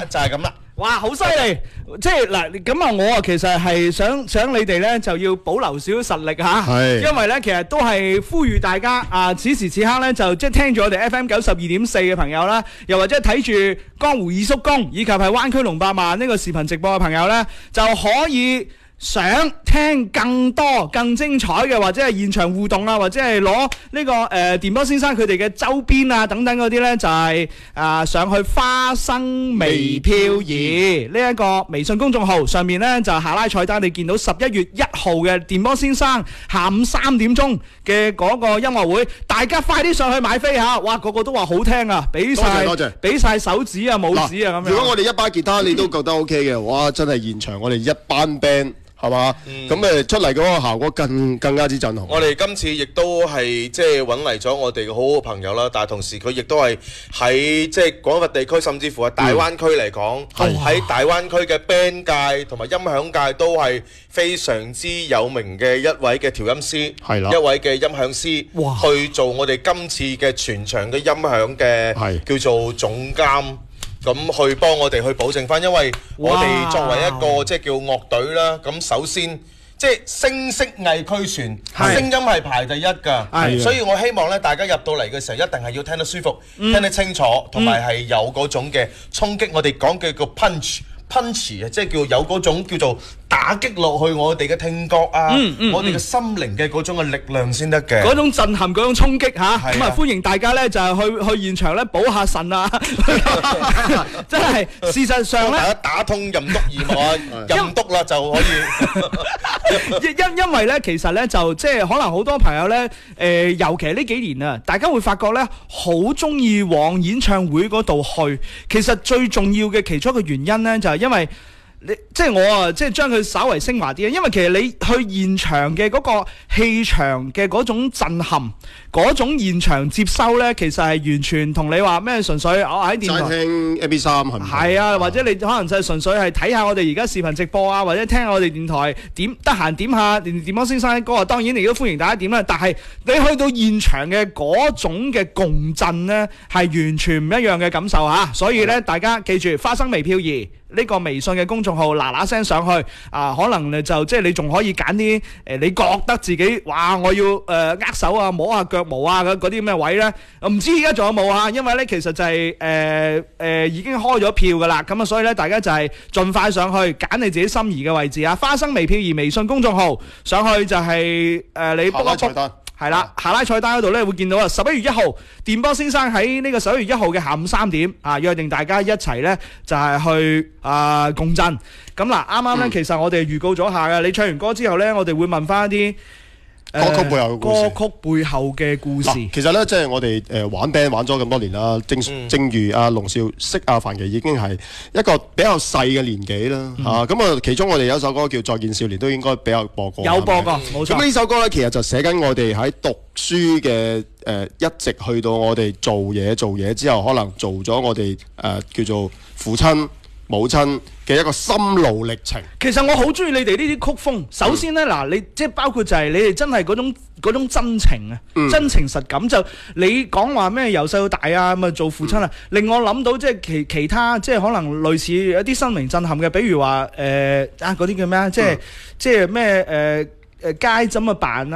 就係咁啦。 哇，好犀利！即係嗱，咁啊，我啊其實係想你哋咧就要保留少少實力嚇，因為咧其實都係呼籲大家啊，此時此刻咧就即係聽住我哋 FM 92.4嘅朋友啦，又或者睇住江湖二叔公以及係灣區龍百萬呢個視頻直播嘅朋友咧，就可以想聽更多更精彩嘅，或者係現場互動啊，或者係攞呢個電波先生佢哋嘅周邊啊等等嗰啲呢，就係上去花生微漂移呢一個微信公眾號上面呢，就下拉菜單你見到11月1號嘅電波先生下午3點鐘嘅嗰個音樂會，大家快啲上去買飛嚇！哇，個個都話好聽啊，俾晒手指啊、拇指啊咁樣。 如果我哋一把吉他你都覺得 OK 嘅，哇！真係現場我哋一班 band。係嘛？咁出嚟嗰個效果更加之震撼。 我哋今次亦都係即係揾嚟咗我哋嘅好好朋友啦，但係同時佢亦都係喺即係廣佛地區，甚至乎係大灣區嚟講，喺大灣區嘅 band 界同埋音響界都係非常之有名嘅一位嘅調音師，一位嘅音響師，去做我哋今次嘅全場嘅音響嘅叫做總監。咁去幫我哋去保證翻，因為我哋作為一個即係叫樂隊啦，咁首先即係聲色藝俱全，聲音係排第一㗎，所以我希望咧大家入到嚟嘅時候一定係要聽得舒服，聽得清楚，同埋係有嗰種嘅衝擊，我哋講嘅叫 punch 啊，即係叫有嗰種叫做打擊落去我哋嘅聽覺啊，我哋嘅心靈嘅嗰種嘅力量先得嘅， 嗰種震撼，嗰種衝擊嚇，咁啊歡迎大家咧就係去現場咧補下腎啊！真係事實上咧， 打通任督二脈啊，任督啦就可以。 因為咧，其實咧就即係可能好多朋友咧，尤其係呢幾年啊，大家會發覺咧好中意往演唱會嗰度去。其實最重要嘅其中一個原因咧，就係因為即係我啊，即係將佢稍為升華啲，因為其實你去現場嘅嗰個氣場嘅嗰種震撼，嗰種現場接收咧，其實係完全同你話咩純粹我喺電台聽 MP3 係咪？ 係啊，或者你可能就係純粹係睇下我哋而家視頻直播啊，或者聽下我哋電台得閒點下電波先生嘅歌啊，當然你都歡迎大家點啦。但係你去到現場嘅嗰種嘅共振咧，係完全唔一樣嘅感受嚇。所以咧，大家記住花生微漂移呢個微信嘅公眾號嗱聲上去啊，可能就即係你仲可以揀啲你覺得自己哇我要握手啊摸下腳毛啊嗰啲咁嘅位咧，唔知而家仲有冇啊？因為咧其實就係已經開咗票噶啦，咁啊所以咧大家就係盡快上去揀你自己心儀嘅位置啊！花生微漂移微信公眾號上去就係你 book 一 book。係啦，下拉菜單嗰度咧會見到啊，11月1號電波先生喺呢個11月1號嘅下午3點啊，約定大家一齊咧就係去共振。咁嗱，啱啱咧其實我哋預告咗下嘅，你唱完歌之後咧，我哋會問翻一啲歌曲背後嘅故事。 歌曲背後嘅故事。 其實咧，即係我哋玩 band 玩咗咁多年啦，正如阿龍少識阿范琪已經係一個比較細嘅年紀啦嚇。咁啊，其中我哋有一首歌叫《再見少年》，都應該比較播過。 有播過，冇錯。 咁呢首歌咧，其實就寫緊我哋喺讀書嘅一直去到我哋做嘢之後，可能做咗我哋叫做父親母親嘅一個心路歷程。 其實我好中意你哋呢啲曲風。首先呢，嗱，你即係包括就係你哋真係嗰種真情啊，真情實感。就你講話咩由細到大啊，咁啊做父親啊，令我諗到即係其他即係可能類似一啲心靈震撼嘅，比如話嗰啲叫咩啊，即係咩街怎麼辦啊？